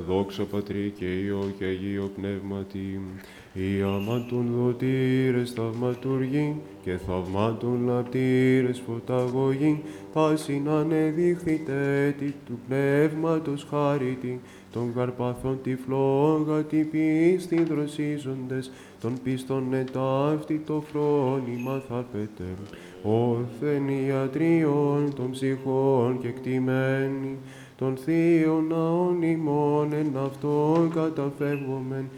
δόξα Πατρί και Υιό και Αγίο Πνεύματι, οι αμάτων δοτήρες θαυματουργοί και θαυμάτων λαπτήρες φωταγωγοί, πάσιν ανεδείχθητε του πνεύματος χάρητη, των Καρπαθών τυφλών τη πίστη δροσίζοντες, των πίστων ετάφτη το φρόνημα θαρπέτε. Όθεν ιατρίων των ψυχών και κτημένοι, των θείων ναών ημών εν αυτόν καταφεύγομεν,